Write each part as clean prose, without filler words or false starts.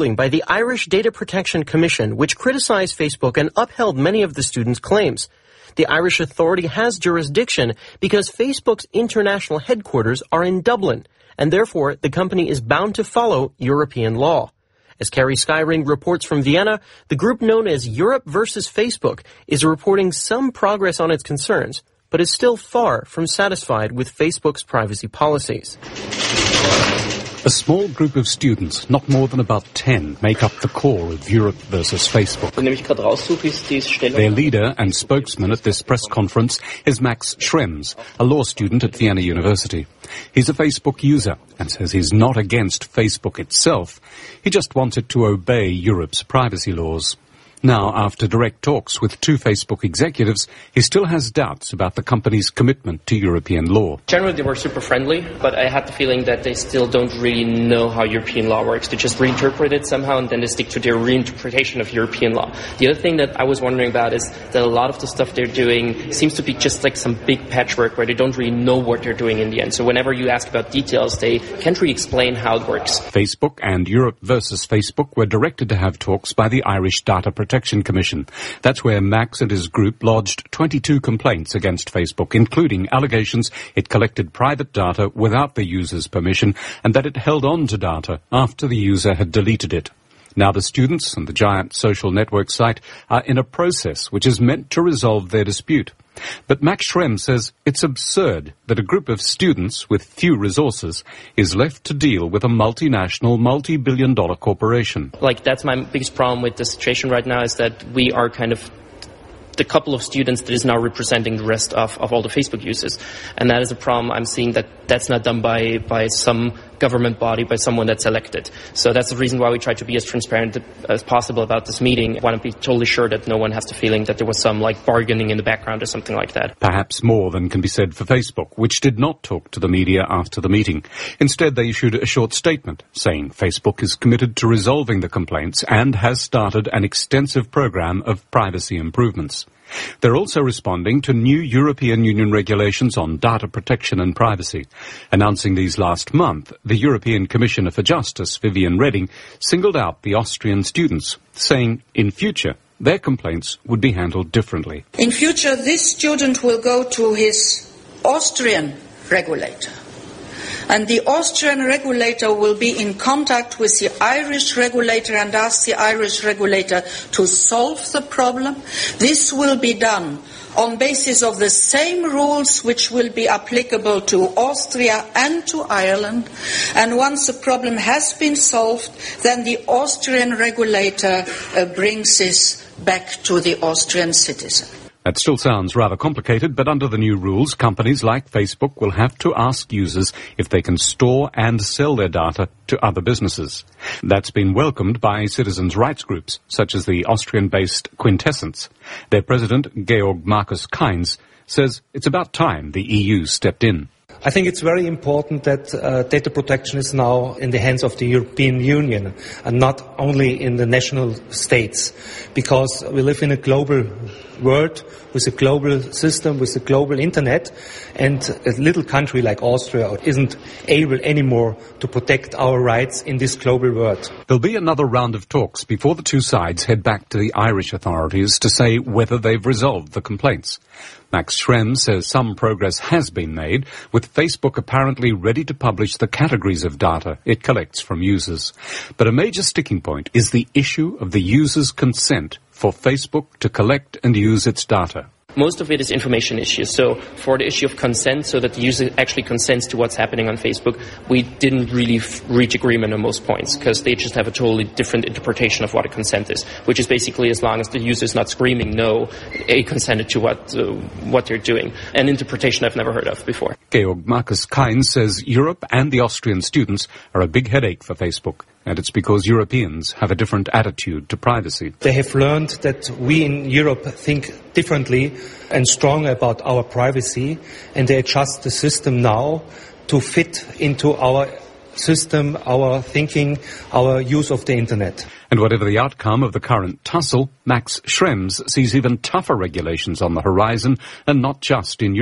by the Irish Data Protection Commission, which criticized Facebook and upheld many of the students' claims. The Irish authority has jurisdiction because Facebook's international headquarters are in Dublin, and therefore the company is bound to follow European law. As Carrie Skyring reports from Vienna, the group known as Europe versus Facebook is reporting some progress on its concerns, but is still far from satisfied with Facebook's privacy policies. A small group of students, not more than about 10, make up the core of Europe versus Facebook. Their leader and spokesman at this press conference is Max Schrems, a law student at Vienna University. He's a Facebook user and says he's not against Facebook itself. He just wants it to obey Europe's privacy laws. Now, after direct talks with two Facebook executives, he still has doubts about the company's commitment to European law. Generally, they were super friendly, but I had the feeling that they still don't really know how European law works. They just reinterpret it somehow, and then they stick to their reinterpretation of European law. The other thing that I was wondering about is that a lot of the stuff they're doing seems to be just like some big patchwork where they don't really know what they're doing in the end. So whenever you ask about details, they can't really explain how it works. Facebook and Europe versus Facebook were directed to have talks by the Irish Data Protection Commission. That's where Max and his group lodged 22 complaints against Facebook, including allegations it collected private data without the user's permission and that it held on to data after the user had deleted it. Now the students and the giant social network site are in a process which is meant to resolve their dispute. But Max Schrems says it's absurd that a group of students with few resources is left to deal with a multinational, multi-billion-dollar corporation. That's my biggest problem with the situation right now, is that we are kind of the couple of students that is now representing the rest of all the Facebook users. And that is a problem I'm seeing, that's not done by some government body, by someone that's elected. So that's the reason why we try to be as transparent as possible about this meeting. I want to be totally sure that no one has the feeling that there was some bargaining in the background or something like that. Perhaps more than can be said for Facebook, which did not talk to the media after the meeting. Instead, they issued a short statement saying Facebook is committed to resolving the complaints and has started an extensive program of privacy improvements. They're also responding to new European Union regulations on data protection and privacy. Announcing these last month, the European Commissioner for Justice, Viviane Reding, singled out the Austrian students, saying in future their complaints would be handled differently. In future, this student will go to his Austrian regulator. And the Austrian regulator will be in contact with the Irish regulator and ask the Irish regulator to solve the problem. This will be done on basis of the same rules which will be applicable to Austria and to Ireland. And once the problem has been solved, then the Austrian regulator brings this back to the Austrian citizen. That still sounds rather complicated, but under the new rules, companies like Facebook will have to ask users if they can store and sell their data to other businesses. That's been welcomed by citizens' rights groups, such as the Austrian-based Quintessence. Their president, Georg Markus Kainz, says it's about time the EU stepped in. I think it's very important that data protection is now in the hands of the European Union and not only in the national states, because we live in a global world with a global system, with a global internet, and a little country like Austria isn't able anymore to protect our rights in this global world. There'll be another round of talks before the two sides head back to the Irish authorities to say whether they've resolved the complaints. Max Schrems says some progress has been made, with Facebook apparently ready to publish the categories of data it collects from users. But a major sticking point is the issue of the user's consent for Facebook to collect and use its data. Most of it is information issues. So for the issue of consent, so that the user actually consents to what's happening on Facebook, we didn't really reach agreement on most points, because they just have a totally different interpretation of what a consent is, which is basically as long as the user is not screaming no, they consented to what they're doing. An interpretation I've never heard of before. Georg Markus Kainz says Europe and the Austrian students are a big headache for Facebook. And it's because Europeans have a different attitude to privacy. They have learned that we in Europe think differently and stronger about our privacy, and they adjust the system now to fit into our system, our thinking, our use of the internet. And whatever the outcome of the current tussle, Max Schrems sees even tougher regulations on the horizon, and not just in Europe.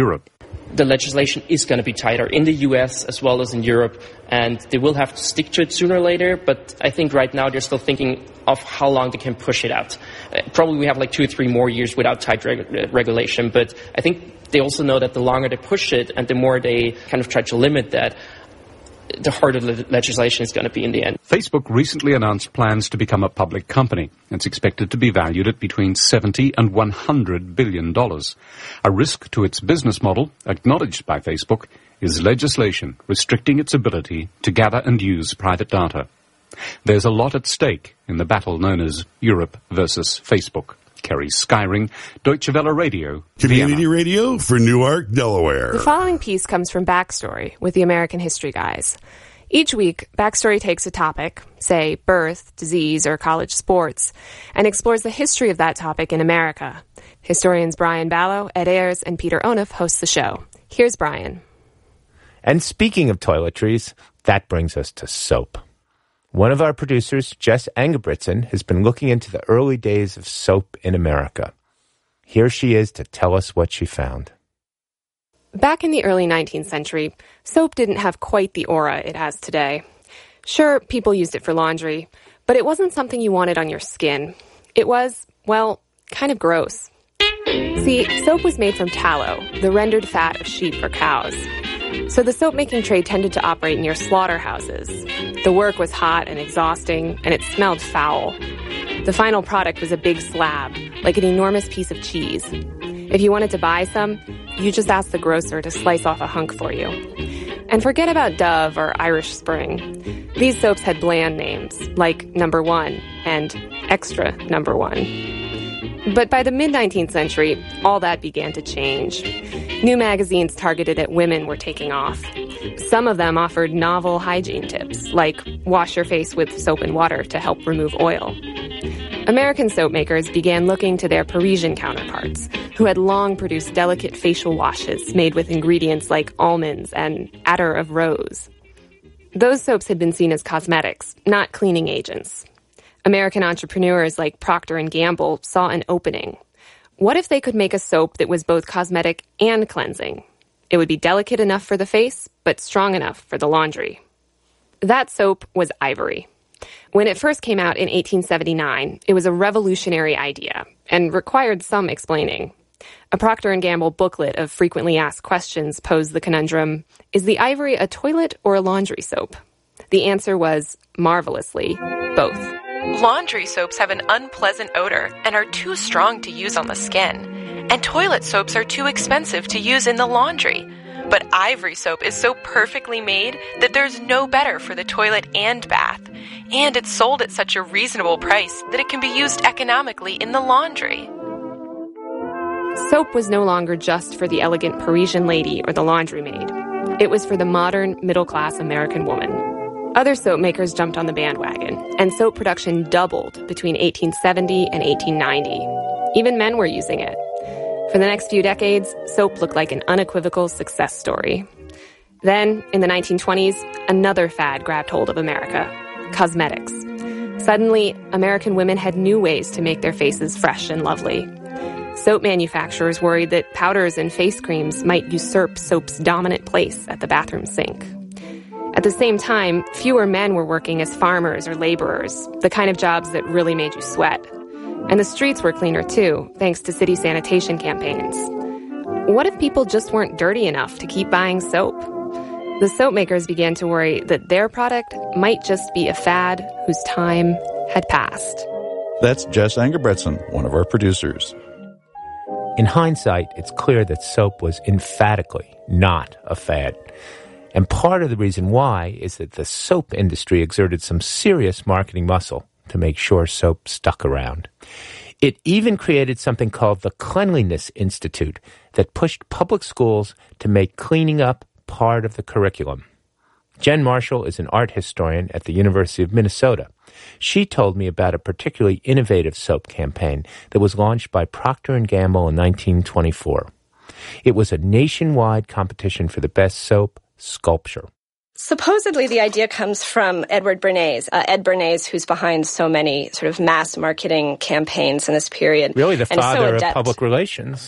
the legislation is going to be tighter in the US as well as in Europe, and they will have to stick to it sooner or later, but I think right now they're still thinking of how long they can push it out. Probably we have like 2 or 3 more years without tight regulation, but I think they also know that the longer they push it and the more they kind of try to limit that, the harder the legislation is going to be in the end. Facebook recently announced plans to become a public company. It's expected to be valued at between $70 and $100 billion. A risk to its business model, acknowledged by Facebook, is legislation restricting its ability to gather and use private data. There's a lot at stake in the battle known as Europe versus Facebook. Kerry Skyring, Deutsche Welle Radio, Community Vienna. Radio for Newark, Delaware. The following piece comes from Backstory with the American History Guys. Each week, Backstory takes a topic, say birth, disease, or college sports, and explores the history of that topic in America. Historians Brian Ballo, Ed Ayers, and Peter Onuf host the show. Here's Brian. And speaking of toiletries, that brings us to soap. One of our producers, Jess Engebretson, has been looking into the early days of soap in America. Here she is to tell us what she found. Back in the early 19th century, soap didn't have quite the aura it has today. Sure, people used it for laundry, but it wasn't something you wanted on your skin. It was, well, kind of gross. See, soap was made from tallow, the rendered fat of sheep or cows. So the soap-making trade tended to operate near slaughterhouses. The work was hot and exhausting, and it smelled foul. The final product was a big slab, like an enormous piece of cheese. If you wanted to buy some, you just asked the grocer to slice off a hunk for you. And forget about Dove or Irish Spring. These soaps had bland names, like Number One and Extra Number One. But by the mid-19th century, all that began to change. New magazines targeted at women were taking off. Some of them offered novel hygiene tips, like wash your face with soap and water to help remove oil. American soap makers began looking to their Parisian counterparts, who had long produced delicate facial washes made with ingredients like almonds and attar of rose. Those soaps had been seen as cosmetics, not cleaning agents. American entrepreneurs like Procter & Gamble saw an opening. What if they could make a soap that was both cosmetic and cleansing? It would be delicate enough for the face, but strong enough for the laundry. That soap was Ivory. When it first came out in 1879, it was a revolutionary idea and required some explaining. A Procter & Gamble booklet of frequently asked questions posed the conundrum, is the Ivory a toilet or a laundry soap? The answer was, marvelously, both. Laundry soaps have an unpleasant odor and are too strong to use on the skin. And toilet soaps are too expensive to use in the laundry. But Ivory soap is so perfectly made that there's no better for the toilet and bath. And it's sold at such a reasonable price that it can be used economically in the laundry. Soap was no longer just for the elegant Parisian lady or the laundry maid. It was for the modern, middle-class American woman. Other soap makers jumped on the bandwagon, and soap production doubled between 1870 and 1890. Even men were using it. For the next few decades, soap looked like an unequivocal success story. Then, in the 1920s, another fad grabbed hold of America: cosmetics. Suddenly, American women had new ways to make their faces fresh and lovely. Soap manufacturers worried that powders and face creams might usurp soap's dominant place at the bathroom sink. At the same time, fewer men were working as farmers or laborers, the kind of jobs that really made you sweat. And the streets were cleaner too, thanks to city sanitation campaigns. What if people just weren't dirty enough to keep buying soap? The soap makers began to worry that their product might just be a fad whose time had passed. That's Jess Engebretson, one of our producers. In hindsight, it's clear that soap was emphatically not a fad. And part of the reason why is that the soap industry exerted some serious marketing muscle to make sure soap stuck around. It even created something called the Cleanliness Institute that pushed public schools to make cleaning up part of the curriculum. Jen Marshall is an art historian at the University of Minnesota. She told me about a particularly innovative soap campaign that was launched by Procter & Gamble in 1924. It was a nationwide competition for the best soap sculpture. Supposedly the idea comes from Edward Bernays, Ed Bernays, who's behind so many sort of mass marketing campaigns in this period. Really the father of public relations.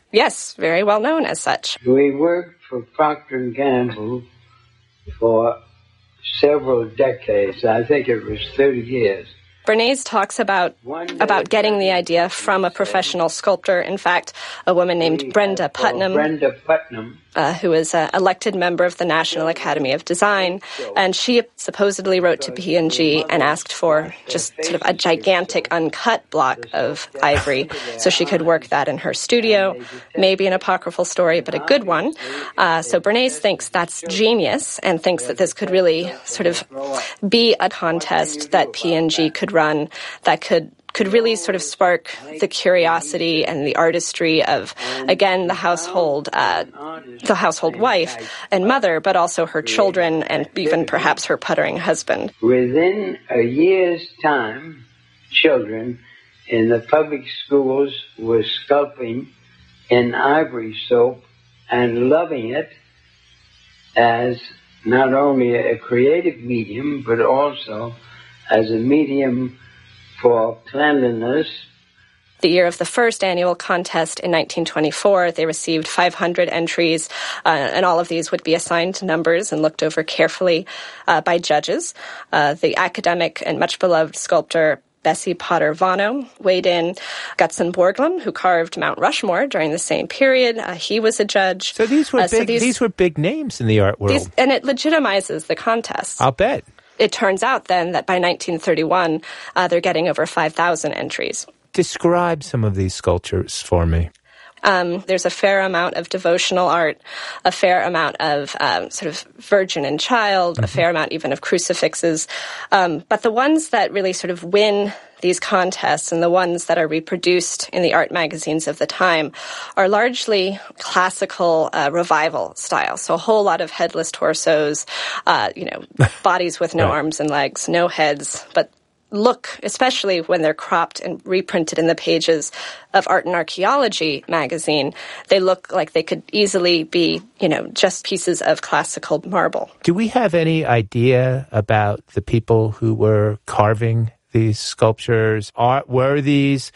Yes, very well known as such. We worked for Procter & Gamble for several decades. I think it was 30 years. Bernays talks about getting the idea from a professional sculptor. In fact, a woman named Brenda Putnam, who was an elected member of the National Academy of Design, and she supposedly wrote to P&G and asked for just sort of a gigantic uncut block of ivory so she could work that in her studio. Maybe an apocryphal story, but a good one. So Bernays thinks that's genius and thinks that this could really sort of be a contest that P&G could run that could really sort of spark the curiosity and the artistry of, again, the household wife and mother, but also her children and even perhaps her puttering husband. Within a year's time, children in the public schools were sculpting in ivory soap and loving it as not only a creative medium, but also as a medium for cleanliness. The year of the first annual contest in 1924, they received 500 entries, and all of these would be assigned numbers and looked over carefully by judges. The academic and much beloved sculptor Bessie Potter Vano weighed in. Gutzon Borglum, who carved Mount Rushmore during the same period, he was a judge. So these were big names in the art world. And it legitimizes the contest. I'll bet. It turns out then that by 1931, they're getting over 5,000 entries. Describe some of these sculptures for me. There's a fair amount of devotional art, a fair amount of sort of Virgin and Child, a fair amount even of crucifixes. But the ones that really sort of win these contests and the ones that are reproduced in the art magazines of the time are largely classical revival style. So a whole lot of headless torsos, bodies with no arms and legs, no heads, but look, especially when they're cropped and reprinted in the pages of Art and Archaeology magazine, they look like they could easily be, just pieces of classical marble. Do we have any idea about the people who were carving these sculptures? Were these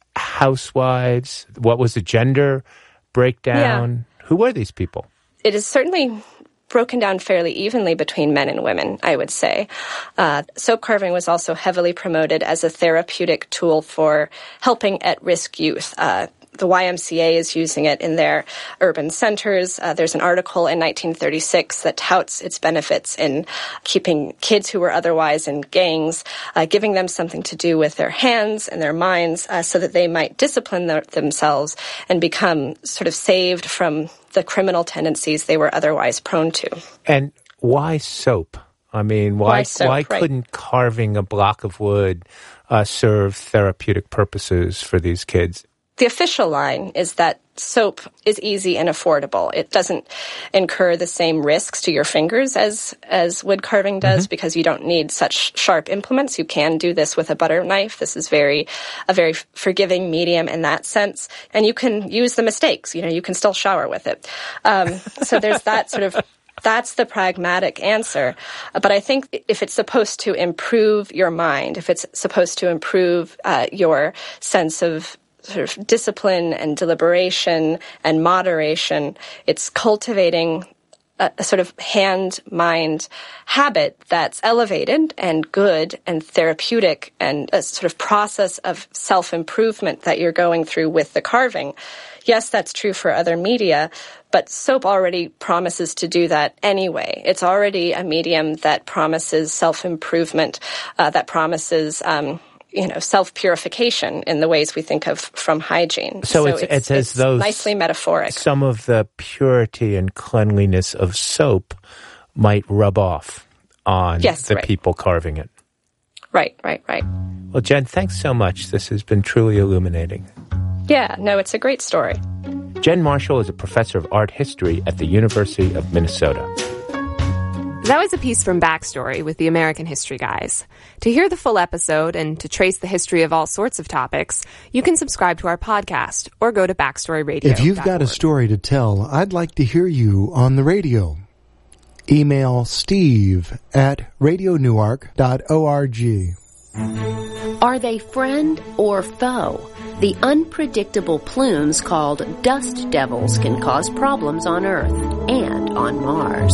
housewives? What was the gender breakdown? Yeah. Who were these people? It is certainly broken down fairly evenly between men and women, I would say. Soap carving was also heavily promoted as a therapeutic tool for helping at-risk youth. The YMCA is using it in their urban centers. There's an article in 1936 that touts its benefits in keeping kids who were otherwise in gangs, giving them something to do with their hands and their minds so that they might discipline themselves and become sort of saved from the criminal tendencies they were otherwise prone to. And why soap? I mean, why couldn't carving a block of wood serve therapeutic purposes for these kids? The official line is that soap is easy and affordable. It doesn't incur the same risks to your fingers as wood carving does because you don't need such sharp implements. You can do this with a butter knife. This is a very forgiving medium in that sense. And you can use the mistakes. You can still shower with it. So there's that sort of... That's the pragmatic answer. But I think if it's supposed to improve your mind, if it's supposed to improve your sense of sort of discipline and deliberation and moderation, it's cultivating a sort of hand-mind habit that's elevated and good and therapeutic and a sort of process of self-improvement that you're going through with the carving. Yes, that's true for other media, but soap already promises to do that anyway. It's already a medium that promises self-improvement, that promises self-purification in the ways we think of from hygiene. So it's as though nicely metaphoric. Some of the purity and cleanliness of soap might rub off on people carving it. Right. Well, Jen, thanks so much. This has been truly illuminating. Yeah, no, it's a great story. Jen Marshall is a professor of art history at the University of Minnesota. That was a piece from Backstory with the American History Guys. To hear the full episode and to trace the history of all sorts of topics, you can subscribe to our podcast or go to backstoryradio.org. If you've got a story to tell, I'd like to hear you on the radio. Email steve@radionewark.org. Are they friend or foe? The unpredictable plumes called dust devils can cause problems on Earth and on Mars.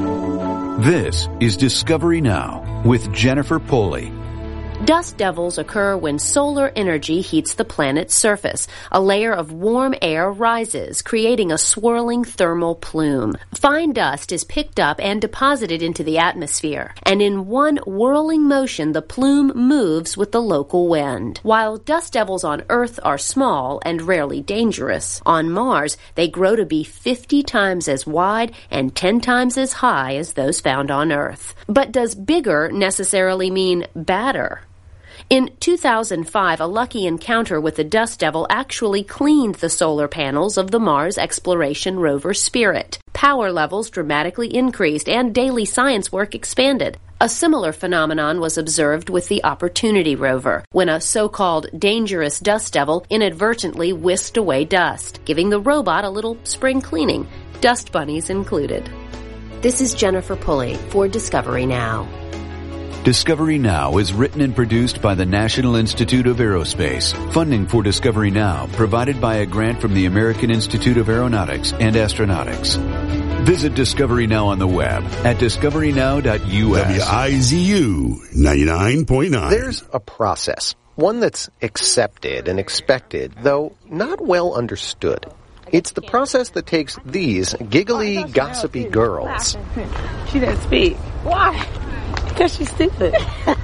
This is Discovery Now with Jennifer Pulley. Dust devils occur when solar energy heats the planet's surface. A layer of warm air rises, creating a swirling thermal plume. Fine dust is picked up and deposited into the atmosphere, and in one whirling motion, the plume moves with the local wind. While dust devils on Earth are small and rarely dangerous, on Mars, they grow to be 50 times as wide and 10 times as high as those found on Earth. But does bigger necessarily mean badder? In 2005, a lucky encounter with the dust devil actually cleaned the solar panels of the Mars exploration rover Spirit. Power levels dramatically increased and daily science work expanded. A similar phenomenon was observed with the Opportunity rover, when a so-called dangerous dust devil inadvertently whisked away dust, giving the robot a little spring cleaning, dust bunnies included. This is Jennifer Pulley for Discovery Now. Discovery Now is written and produced by the National Institute of Aerospace. Funding for Discovery Now provided by a grant from the American Institute of Aeronautics and Astronautics. Visit Discovery Now on the web at discoverynow.us. WIZU 99.9. There's a process, one that's accepted and expected, though not well understood. It's the process that takes these giggly, gossipy girls. She didn't speak. Why? Because she's stupid.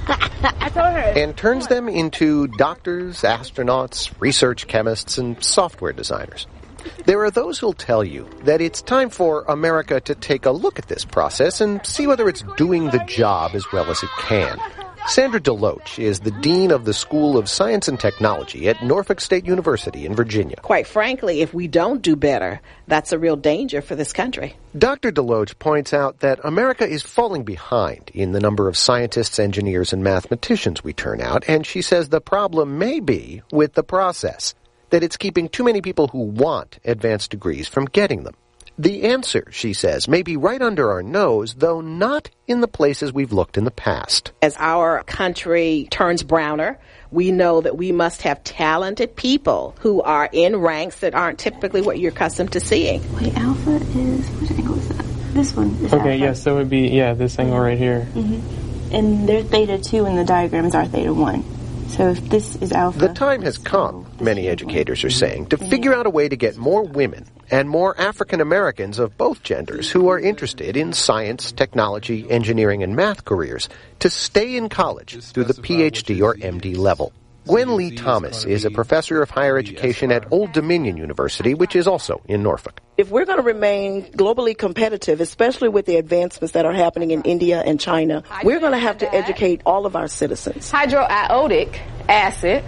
I told her. And turns them into doctors, astronauts, research chemists, and software designers. There are those who'll tell you that it's time for America to take a look at this process and see whether it's doing the job as well as it can. Sandra DeLoach is the Dean of the School of Science and Technology at Norfolk State University in Virginia. Quite frankly, if we don't do better, that's a real danger for this country. Dr. DeLoach points out that America is falling behind in the number of scientists, engineers, and mathematicians we turn out, and she says the problem may be with the process, that it's keeping too many people who want advanced degrees from getting them. The answer, she says, may be right under our nose, though not in the places we've looked in the past. As our country turns browner, we know that we must have talented people who are in ranks that aren't typically what you're accustomed to seeing. Wait, alpha is, which angle is that? This one is okay, alpha. yes, so it would be, this angle right here. Mm-hmm. And there's theta 2 in the diagrams are theta 1. So if this is alpha... The time has come, many educators are saying, to figure out a way to get more women and more African Americans of both genders who are interested in science, technology, engineering, and math careers to stay in college through the PhD or MD level. Gwen Lee Thomas is a professor of higher education at Old Dominion University, which is also in Norfolk. If we're going to remain globally competitive, especially with the advancements that are happening in India and China, we're going to have to educate all of our citizens. Hydroiodic acid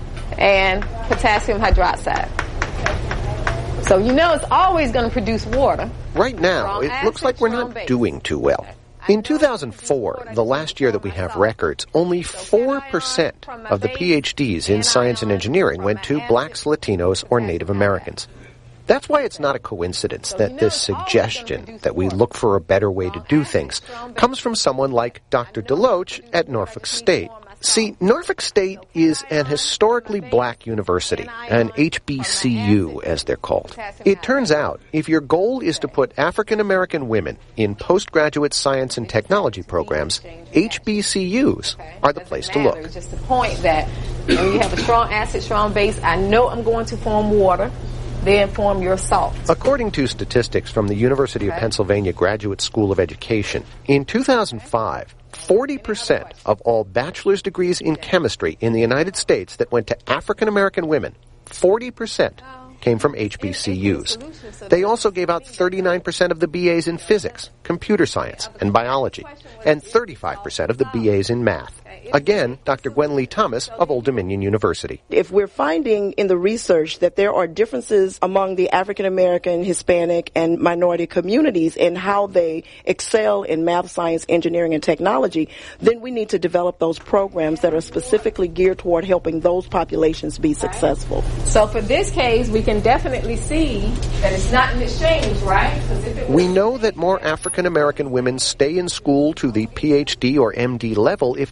and potassium hydroxide. So you know it's always going to produce water. Right now, it looks like we're not doing too well. In 2004, the last year that we have records, only 4% of the PhDs in science and engineering went to blacks, Latinos, or Native Americans. That's why it's not a coincidence that this suggestion that we look for a better way to do things comes from someone like Dr. DeLoach at Norfolk State. See, Norfolk State is an historically black university, an HBCU as they're called. It turns out, if your goal is to put African American women in postgraduate science and technology programs, HBCUs are the place to look. It's just the point that when you have a strong acid, strong base, I know I'm going to form water. They inform your salt. According to statistics from the University of Pennsylvania Graduate School of Education, in 2005, 40% of all bachelor's degrees in chemistry in the United States that went to African American women, 40% came from HBCUs. They also gave out 39% of the BAs in physics, computer science, and biology, and 35% of the BAs in math. Again, Dr. Gwen Lee Thomas of Old Dominion University. If we're finding in the research that there are differences among the African American, Hispanic, and minority communities in how they excel in math, science, engineering, and technology, then we need to develop those programs that are specifically geared toward helping those populations be successful. So for this case, we can definitely see that it's not an exchange, right? We know that more African American women stay in school to the PhD or MD level if they get their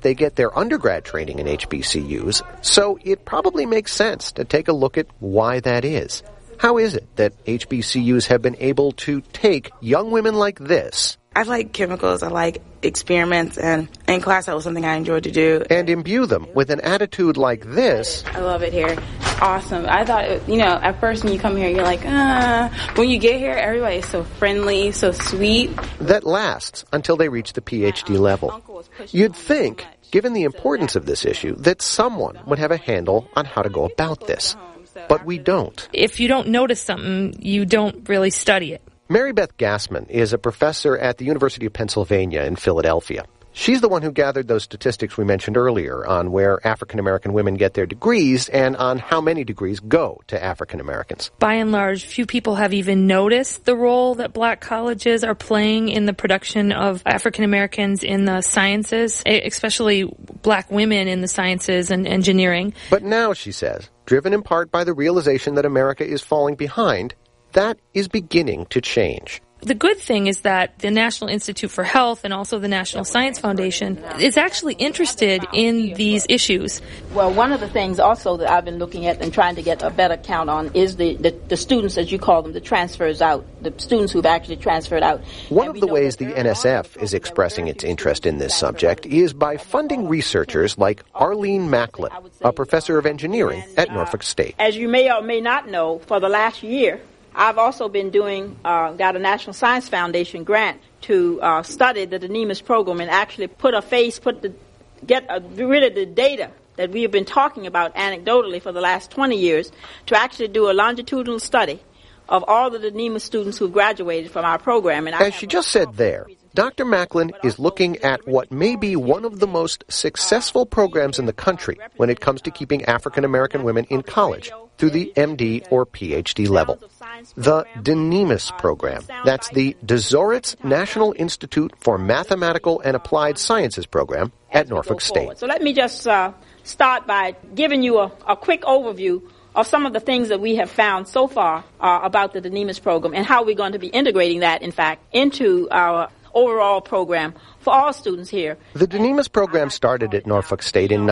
their undergrad training in HBCUs, so it probably makes sense to take a look at why that is. How is it that HBCUs have been able to take young women like this? I like chemicals, I like experiments, and in class that was something I enjoyed to do. And imbue them with an attitude like this. I love it here. Awesome. I thought, at first when you come here, you're like, when you get here, everybody is so friendly, so sweet. That lasts until they reach the PhD level. You'd think, given the importance of this issue, that someone would have a handle on how to go about this. But we don't. If you don't notice something, you don't really study it. Mary Beth Gassman is a professor at the University of Pennsylvania in Philadelphia. She's the one who gathered those statistics we mentioned earlier on where African American women get their degrees and on how many degrees go to African Americans. By and large, few people have even noticed the role that black colleges are playing in the production of African Americans in the sciences, especially black women in the sciences and engineering. But now, she says, driven in part by the realization that America is falling behind, that is beginning to change. The good thing is that the National Institute for Health and also the National Science Foundation is actually interested in these issues. Well, one of the things also that I've been looking at and trying to get a better count on is the students, as you call them, the transfers out, the students who've actually transferred out. One of the ways the NSF is expressing its interest in this subject is by funding researchers like Arlene Macklin, a professor of engineering at Norfolk State. As you may or may not know, for the last year, I've also been got a National Science Foundation grant to study the DNEMIS program and actually get rid of the data that we have been talking about anecdotally for the last 20 years to actually do a longitudinal study of all the DNEMIS students who graduated from our program. And as she just said there, Dr. Macklin is looking at what may be one of the most successful programs in the country when it comes to keeping African American women in college through the MD or PhD level. The DNEMIS program. That's the Dezoritz National Institute for Mathematical and Applied Sciences program at Norfolk State. So let me just start by giving you a quick overview of some of the things that we have found so far about the DNEMIS program and how we're going to be integrating that, in fact, into our overall program for all students here. The DNEMIS program started at Norfolk State in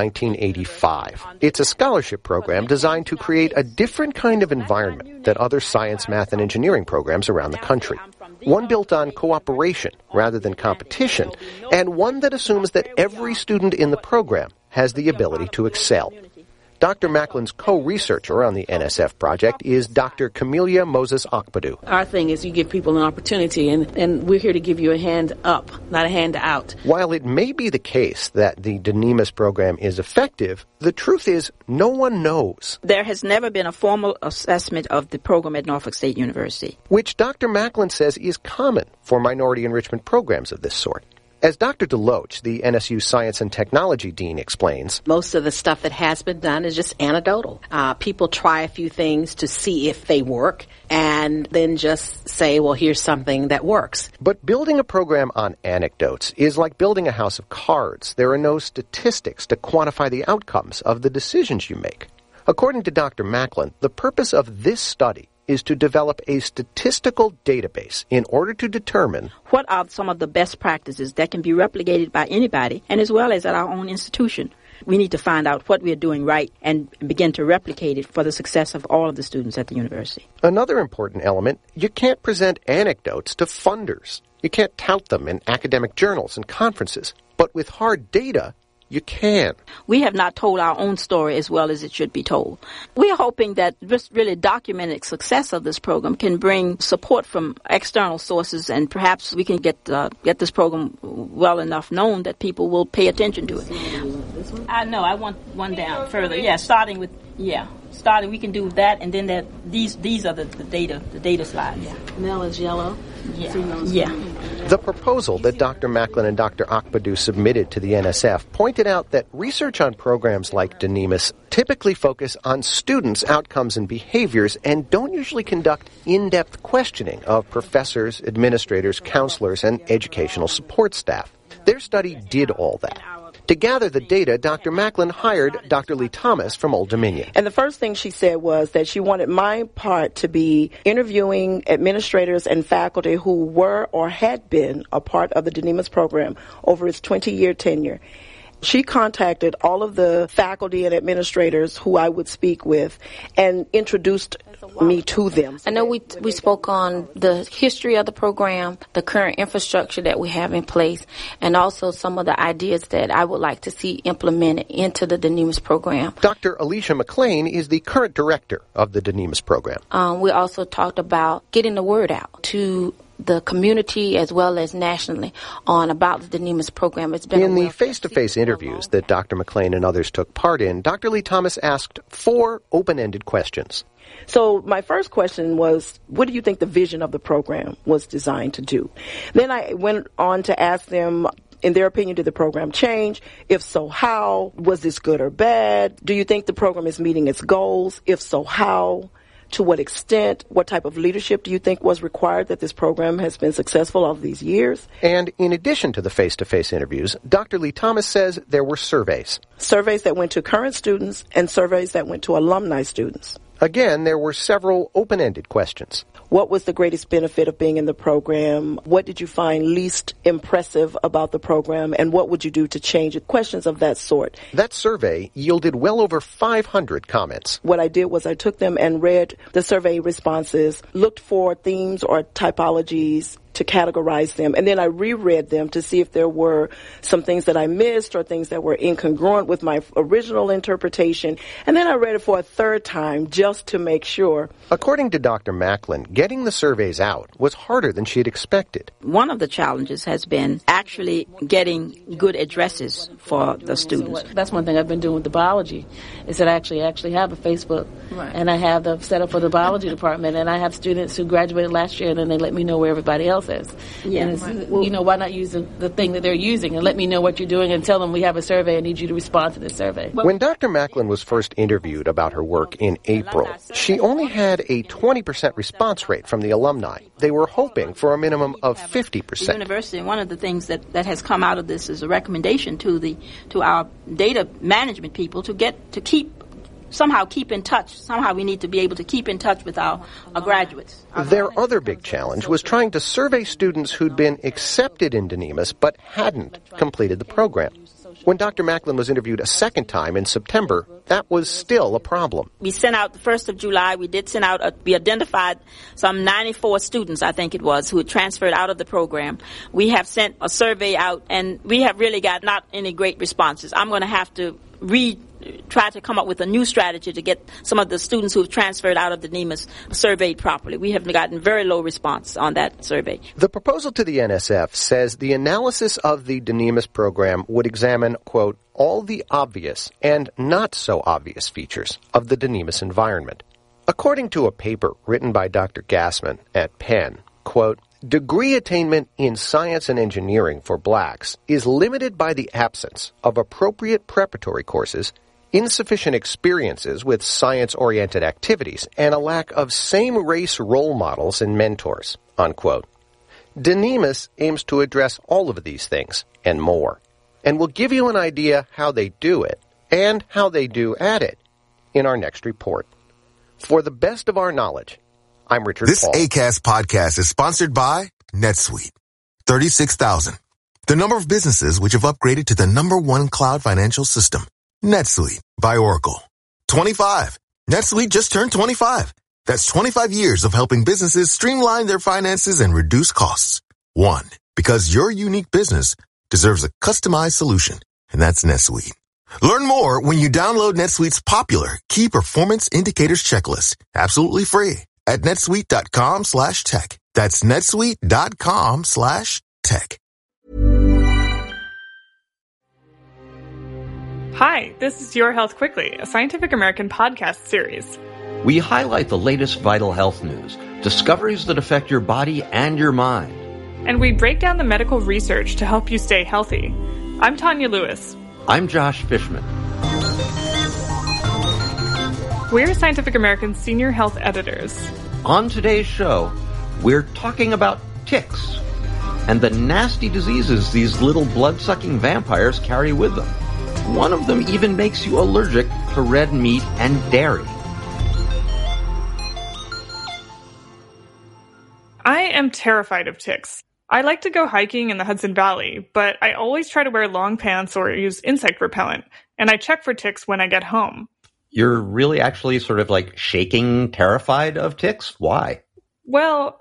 1985. It's a scholarship program designed to create a different kind of environment than other science, math, and engineering programs around the country. One built on cooperation rather than competition, and one that assumes that every student in the program has the ability to excel. Dr. Macklin's co-researcher on the NSF project is Dr. Camelia Moses Akpadu. Our thing is you give people an opportunity, and we're here to give you a hand up, not a hand out. While it may be the case that the DNEMIS program is effective, the truth is no one knows. There has never been a formal assessment of the program at Norfolk State University, which Dr. Macklin says is common for minority enrichment programs of this sort. As Dr. DeLoach, the NSU Science and Technology Dean, explains, most of the stuff that has been done is just anecdotal. People try a few things to see if they work and then just say, well, here's something that works. But building a program on anecdotes is like building a house of cards. There are no statistics to quantify the outcomes of the decisions you make. According to Dr. Macklin, the purpose of this study is to develop a statistical database in order to determine what are some of the best practices that can be replicated by anybody and as well as at our own institution. We need to find out what we are doing right and begin to replicate it for the success of all of the students at the university. Another important element, you can't present anecdotes to funders. You can't tout them in academic journals and conferences. But with hard data, you can. We have not told our own story as well as it should be told. We are hoping that this really documented success of this program can bring support from external sources, and perhaps we can get this program well enough known that people will pay attention to it. No, I want one down further. Starting, we can do that, and then these are the data slides. Yeah. Mel is yellow. Yeah. The proposal that Dr. Macklin and Dr. Akpadu submitted to the NSF pointed out that research on programs like DNEMIS typically focus on students' outcomes and behaviors and don't usually conduct in-depth questioning of professors, administrators, counselors, and educational support staff. Their study did all that. To gather the data, Dr. Macklin hired Dr. Lee Thomas from Old Dominion. And the first thing she said was that she wanted my part to be interviewing administrators and faculty who were or had been a part of the DNEMIS program over its 20-year tenure, She contacted all of the faculty and administrators who I would speak with and introduced me to them. I know we spoke on the history of the program, the current infrastructure that we have in place, and also some of the ideas that I would like to see implemented into the DNEMIS program. Dr. Alicia McLean is the current director of the DNEMIS program. We also talked about getting the word out to the community as well as nationally on about the DNEMIS program. It's been in the face-to-face interviews that Dr. McLean and others took part in, Dr. Lee Thomas asked 4 open-ended questions. So my first question was, what do you think the vision of the program was designed to do? Then I went on to ask them, in their opinion, did the program change? If so, how? Was this good or bad? Do you think the program is meeting its goals? If so, how? To what extent? What type of leadership do you think was required that this program has been successful all these years? And in addition to the face-to-face interviews, Dr. Lee Thomas says there were surveys. Surveys that went to current students and surveys that went to alumni students. Again, there were several open-ended questions. What was the greatest benefit of being in the program? What did you find least impressive about the program? And what would you do to change it? Questions of that sort. That survey yielded well over 500 comments. What I did was I took them and read the survey responses, looked for themes or typologies to categorize them, and then I reread them to see if there were some things that I missed or things that were incongruent with my original interpretation, and then I read it for a third time just to make sure. According to Dr. Macklin, getting the surveys out was harder than she had expected. One of the challenges has been actually getting good addresses for the students. That's one thing I've been doing with the biology, is that I actually have a Facebook, and I have the setup for the biology department, and I have students who graduated last year, and then they let me know where everybody else is. Yeah, and well, why not use the thing that they're using and let me know what you're doing and tell them we have a survey and need you to respond to this survey. When Dr. Macklin was first interviewed about her work in April, she only had a 20% response rate from the alumni. They were hoping for a minimum of 50%. The university, one of the things that has come out of this is a recommendation to our data management people to somehow keep in touch. Somehow we need to be able to keep in touch with our graduates. Their other big challenge was trying to survey students who'd been accepted in DNEMIS but hadn't completed the program. When Dr. Macklin was interviewed a second time in September, that was still a problem. We sent out the 1st of July. We identified some 94 students, I think it was, who had transferred out of the program. We have sent a survey out, and we have really got not any great responses. I'm going to have to try to come up with a new strategy to get some of the students who have transferred out of the DNEMIS surveyed properly. We have gotten very low response on that survey. The proposal to the NSF says the analysis of the DNEMIS program would examine, quote, all the obvious and not so obvious features of the DNEMIS environment. According to a paper written by Dr. Gassman at Penn, quote, degree attainment in science and engineering for blacks is limited by the absence of appropriate preparatory courses, insufficient experiences with science-oriented activities, and a lack of same-race role models and mentors, unquote. DNEMIS aims to address all of these things and more, and will give you an idea how they do it and how they do at it in our next report. For the best of our knowledge, I'm Richard This Paul. ACAST podcast is sponsored by NetSuite. 36,000. The number of businesses which have upgraded to the #1 cloud financial system. NetSuite by Oracle. 25. NetSuite just turned 25. That's 25 years of helping businesses streamline their finances and reduce costs. 1. Because your unique business deserves a customized solution, and that's NetSuite. Learn more when you download NetSuite's popular Key Performance Indicators checklist, absolutely free, at netsuite.com/tech. That's netsuite.com/tech. Hi, this is Your Health Quickly, a Scientific American podcast series. We highlight the latest vital health news, discoveries that affect your body and your mind. And we break down the medical research to help you stay healthy. I'm Tanya Lewis. I'm Josh Fishman. We're Scientific American's senior health editors. On today's show, we're talking about ticks and the nasty diseases these little blood-sucking vampires carry with them. One of them even makes you allergic to red meat and dairy. I am terrified of ticks. I like to go hiking in the Hudson Valley, but I always try to wear long pants or use insect repellent, and I check for ticks when I get home. You're really actually sort of like shaking, terrified of ticks? Why? Well,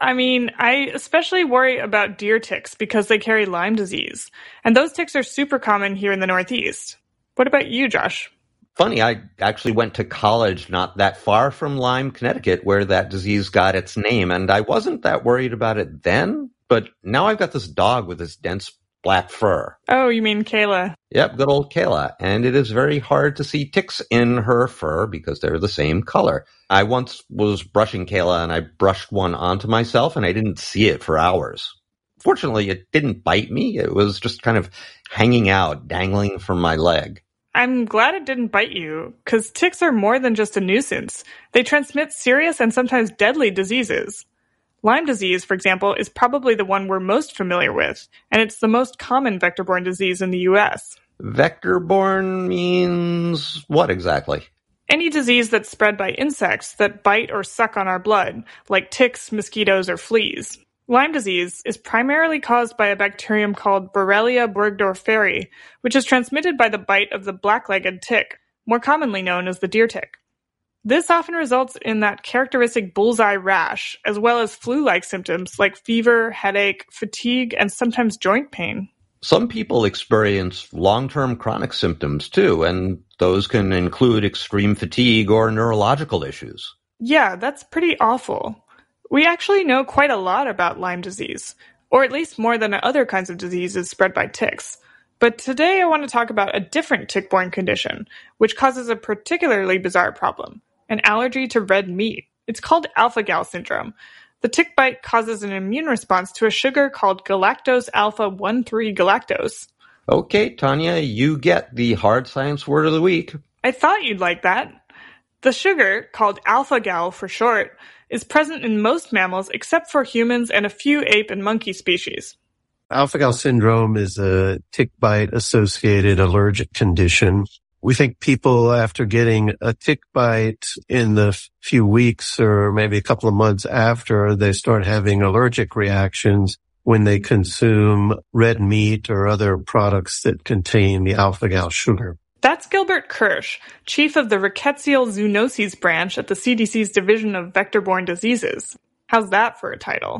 I especially worry about deer ticks because they carry Lyme disease, and those ticks are super common here in the Northeast. What about you, Josh? Funny, I actually went to college not that far from Lyme, Connecticut, where that disease got its name, and I wasn't that worried about it then, but now I've got this dog with this dense black fur. Oh, you mean Kayla? Yep, good old Kayla, and it is very hard to see ticks in her fur because they're the same color. I once was brushing Kayla, and I brushed one onto myself, and I didn't see it for hours. Fortunately, it didn't bite me. It was just kind of hanging out, dangling from my leg. I'm glad it didn't bite you, because ticks are more than just a nuisance. They transmit serious and sometimes deadly diseases. Lyme disease, for example, is probably the one we're most familiar with, and it's the most common vector-borne disease in the U.S. Vector-borne means what exactly? Any disease that's spread by insects that bite or suck on our blood, like ticks, mosquitoes, or fleas. Lyme disease is primarily caused by a bacterium called Borrelia burgdorferi, which is transmitted by the bite of the black-legged tick, more commonly known as the deer tick. This often results in that characteristic bullseye rash, as well as flu-like symptoms like fever, headache, fatigue, and sometimes joint pain. Some people experience long-term chronic symptoms too, and those can include extreme fatigue or neurological issues. Yeah, that's pretty awful. We actually know quite a lot about Lyme disease, or at least more than other kinds of diseases spread by ticks. But today I want to talk about a different tick-borne condition, which causes a particularly bizarre problem, an allergy to red meat. It's called alpha-gal syndrome. The tick bite causes an immune response to a sugar called galactose alpha-1,3 galactose. Okay, Tanya, you get the hard science word of the week. I thought you'd like that. The sugar, called alpha-gal for short, is present in most mammals except for humans and a few ape and monkey species. Alpha-gal syndrome is a tick bite-associated allergic condition. We think people, after getting a tick bite in the few weeks or maybe a couple of months after, they start having allergic reactions when they consume red meat or other products that contain the alpha-gal sugar. That's Gilbert Kirsch, chief of the rickettsial zoonoses branch at the CDC's Division of Vector-Borne Diseases. How's that for a title?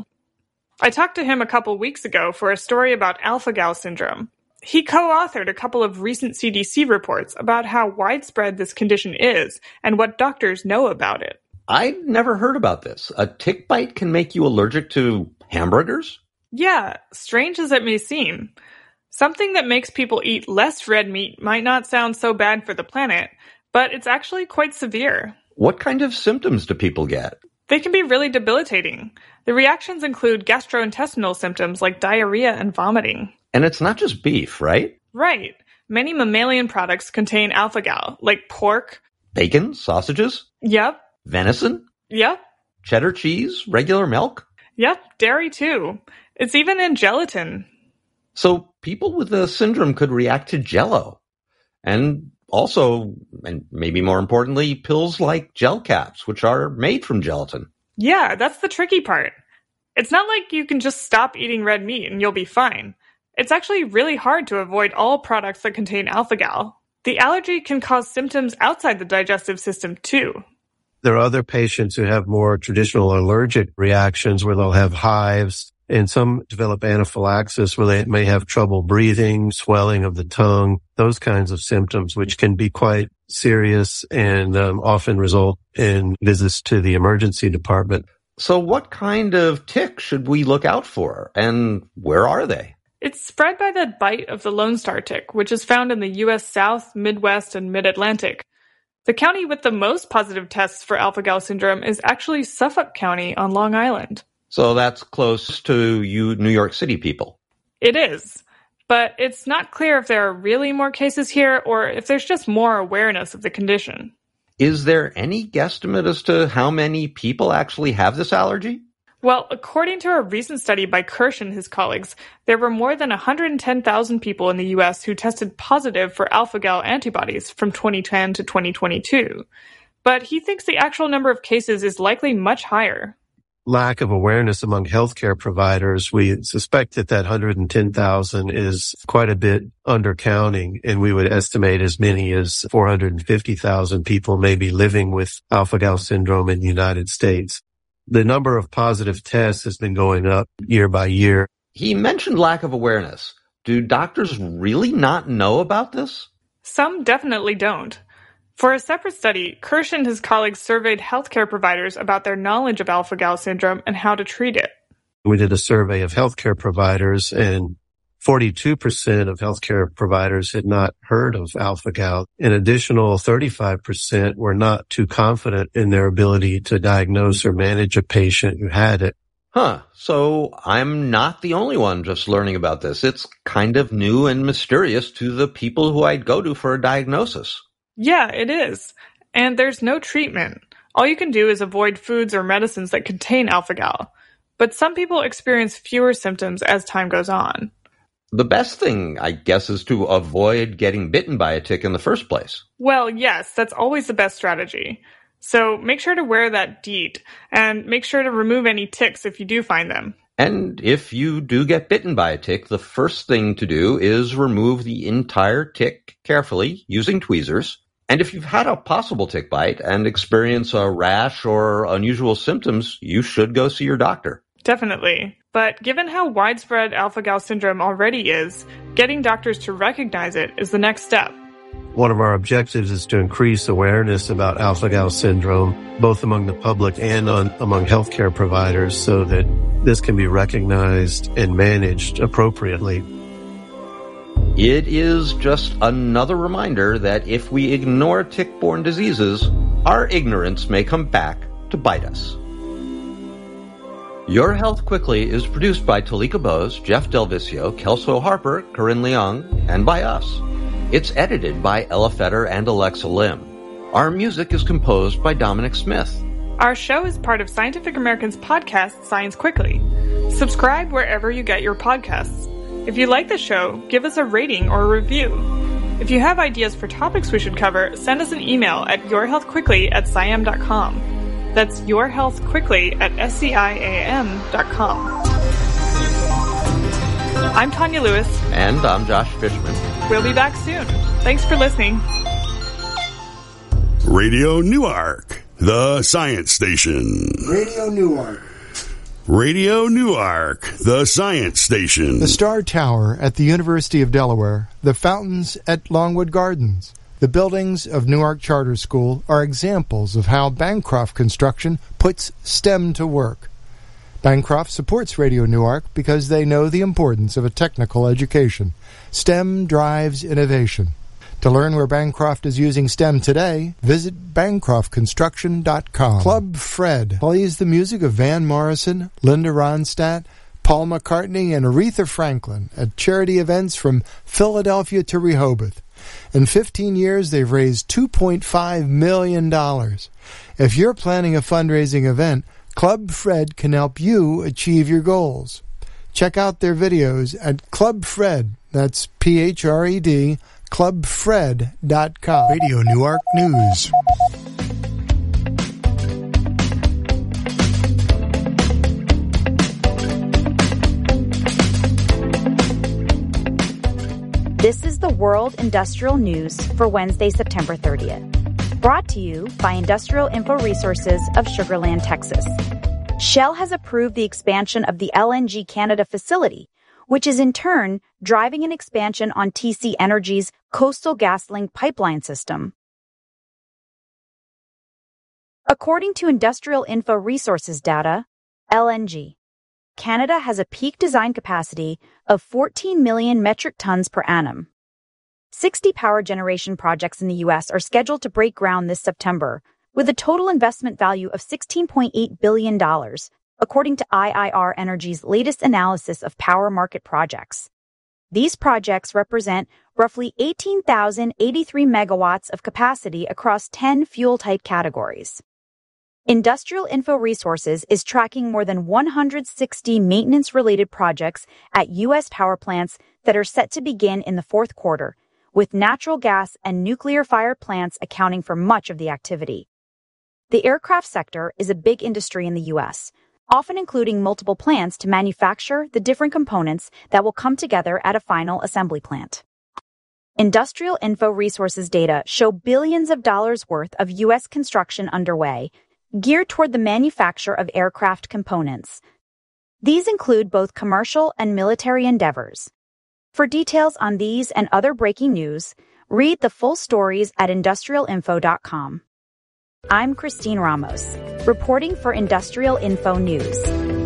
I talked to him a couple weeks ago for a story about alpha-gal syndrome. He co-authored a couple of recent CDC reports about how widespread this condition is and what doctors know about it. I'd never heard about this. A tick bite can make you allergic to hamburgers? Yeah, strange as it may seem. Something that makes people eat less red meat might not sound so bad for the planet, but it's actually quite severe. What kind of symptoms do people get? They can be really debilitating. The reactions include gastrointestinal symptoms like diarrhea and vomiting. And it's not just beef, right? Right. Many mammalian products contain alpha-gal, like pork. Bacon, sausages? Yep. Venison? Yep. Cheddar cheese, regular milk? Yep, dairy too. It's even in gelatin. So people with the syndrome could react to Jell-O. And also, and maybe more importantly, pills like gel caps, which are made from gelatin. Yeah, that's the tricky part. It's not like you can just stop eating red meat and you'll be fine. It's actually really hard to avoid all products that contain alpha-gal. The allergy can cause symptoms outside the digestive system too. There are other patients who have more traditional allergic reactions where they'll have hives, and some develop anaphylaxis where they may have trouble breathing, swelling of the tongue, those kinds of symptoms, which can be quite serious and often result in visits to the emergency department. So what kind of tick should we look out for, and where are they? It's spread by the bite of the Lone Star tick, which is found in the U.S. South, Midwest, and Mid-Atlantic. The county with the most positive tests for alpha-gal syndrome is actually Suffolk County on Long Island. So that's close to you New York City people. It is, but it's not clear if there are really more cases here or if there's just more awareness of the condition. Is there any guesstimate as to how many people actually have this allergy? Well, according to a recent study by Kirsch and his colleagues, there were more than 110,000 people in the U.S. who tested positive for alpha-gal antibodies from 2010 to 2022. But he thinks the actual number of cases is likely much higher. lack of awareness among healthcare providers, we suspect that 110,000 is quite a bit undercounting, and we would estimate as many as 450,000 people may be living with alpha-gal syndrome in the United States. The number of positive tests has been going up year by year. He mentioned lack of awareness. Do doctors really not know about this? Some definitely don't. For a separate study, Kirsch and his colleagues surveyed healthcare providers about their knowledge of alpha-gal syndrome and how to treat it. We did a survey of healthcare providers, and 42% of healthcare providers had not heard of alpha-gal. An additional 35% were not too confident in their ability to diagnose or manage a patient who had it. So I'm not the only one just learning about this. It's kind of new and mysterious to the people who I'd go to for a diagnosis. Yeah, it is. And there's no treatment. All you can do is avoid foods or medicines that contain alpha-gal. But some people experience fewer symptoms as time goes on. The best thing, I guess, is to avoid getting bitten by a tick in the first place. Well, yes, that's always the best strategy. So make sure to wear that DEET, and make sure to remove any ticks if you do find them. And if you do get bitten by a tick, the first thing to do is remove the entire tick carefully using tweezers. And if you've had a possible tick bite and experience a rash or unusual symptoms, you should go see your doctor. Definitely. But given how widespread alpha-gal syndrome already is, getting doctors to recognize it is the next step. One of our objectives is to increase awareness about alpha-gal syndrome, both among the public and among healthcare providers, so that this can be recognized and managed appropriately. It is just another reminder that if we ignore tick-borne diseases, our ignorance may come back to bite us. Your Health Quickly is produced by Talika Bose, Jeff Delvicio, Kelso Harper, Corinne Leung, and by us. It's edited by Ella Fetter and Alexa Lim. Our music is composed by Dominic Smith. Our show is part of Scientific American's podcast, Science Quickly. Subscribe wherever you get your podcasts. If you like the show, give us a rating or a review. If you have ideas for topics we should cover, send us an email at yourhealthquickly@siam.com. That's yourhealthquickly@siam.com. I'm Tanya Lewis. And I'm Josh Fishman. We'll be back soon. Thanks for listening. Radio Newark, the science station. Radio Newark. Radio Newark, the science station. The Star Tower at the University of Delaware, the fountains at Longwood Gardens, the buildings of Newark Charter School are examples of how Bancroft Construction puts STEM to work. Bancroft supports Radio Newark because they know the importance of a technical education. STEM drives innovation. To learn where Bancroft is using STEM today, visit BancroftConstruction.com. Club Fred plays the music of Van Morrison, Linda Ronstadt, Paul McCartney, and Aretha Franklin at charity events from Philadelphia to Rehoboth. In 15 years, they've raised $2.5 million. If you're planning a fundraising event, Club Fred can help you achieve your goals. Check out their videos at Club Fred, that's PHRED, clubfred.com. Radio Newark News. This is the World Industrial News for Wednesday, September 30th. Brought to you by Industrial Info Resources of Sugar Land, Texas. Shell has approved the expansion of the LNG Canada facility, which is in turn driving an expansion on TC Energy's Coastal GasLink pipeline system. According to Industrial Info Resources data, LNG Canada has a peak design capacity of 14 million metric tons per annum. 60 power generation projects in the U.S. are scheduled to break ground this September, with a total investment value of $16.8 billion, according to IIR Energy's latest analysis of power market projects. These projects represent roughly 18,083 megawatts of capacity across 10 fuel-type categories. Industrial Info Resources is tracking more than 160 maintenance-related projects at U.S. power plants that are set to begin in the fourth quarter, with natural gas and nuclear-fired plants accounting for much of the activity. The aircraft sector is a big industry in the U.S., often including multiple plants to manufacture the different components that will come together at a final assembly plant. Industrial Info Resources data show billions of dollars worth of U.S. construction underway, geared toward the manufacture of aircraft components. These include both commercial and military endeavors. For details on these and other breaking news, read the full stories at industrialinfo.com. I'm Christine Ramos, reporting for Industrial Info News.